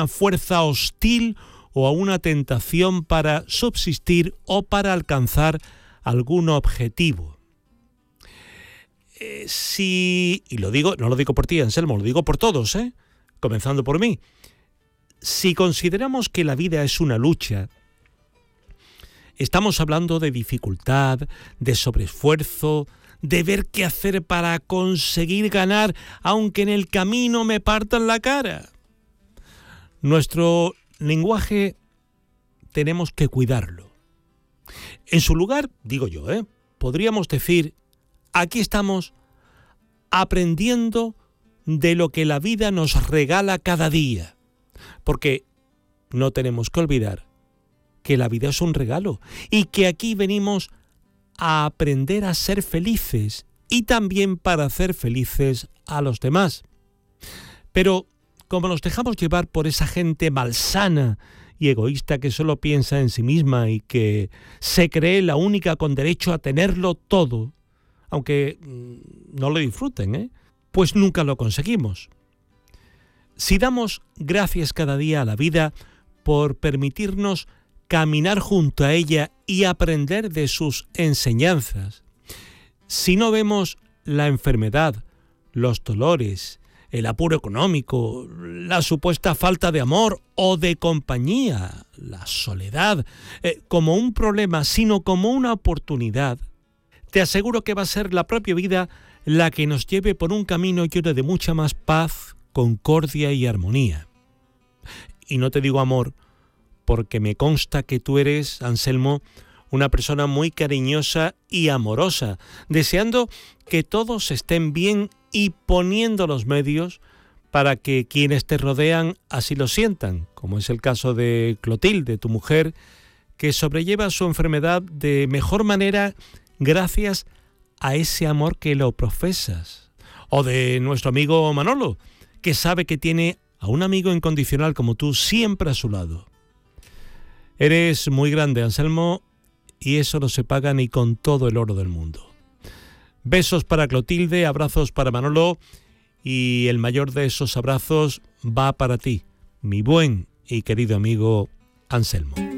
fuerza hostil o a una tentación para subsistir o para alcanzar algún objetivo. Y lo digo, no lo digo por ti, Anselmo, lo digo por todos, comenzando por mí. Si consideramos que la vida es una lucha, estamos hablando de dificultad, de sobreesfuerzo, de ver qué hacer para conseguir ganar, aunque en el camino me partan la cara. Nuestro lenguaje tenemos que cuidarlo. En su lugar, digo yo, podríamos decir, aquí estamos aprendiendo de lo que la vida nos regala cada día. Porque no tenemos que olvidar que la vida es un regalo y que aquí venimos a aprender a ser felices y también para hacer felices a los demás. Pero como nos dejamos llevar por esa gente malsana y egoísta que solo piensa en sí misma y que se cree la única con derecho a tenerlo todo, aunque no lo disfruten, pues nunca lo conseguimos. Si damos gracias cada día a la vida por permitirnos caminar junto a ella y aprender de sus enseñanzas, si no vemos la enfermedad, los dolores, el apuro económico, la supuesta falta de amor o de compañía, la soledad, como un problema, sino como una oportunidad, te aseguro que va a ser la propia vida la que nos lleve por un camino lleno de mucha más paz, concordia y armonía. Y no te digo amor, porque me consta que tú eres, Anselmo, una persona muy cariñosa y amorosa, deseando que todos estén bien y poniendo los medios para que quienes te rodean así lo sientan, como es el caso de Clotilde, tu mujer, que sobrelleva su enfermedad de mejor manera gracias a ese amor que lo profesas. O de nuestro amigo Manolo, que sabe que tiene a un amigo incondicional como tú siempre a su lado. Eres muy grande, Anselmo, y eso no se paga ni con todo el oro del mundo. Besos para Clotilde, abrazos para Manolo, y el mayor de esos abrazos va para ti, mi buen y querido amigo Anselmo.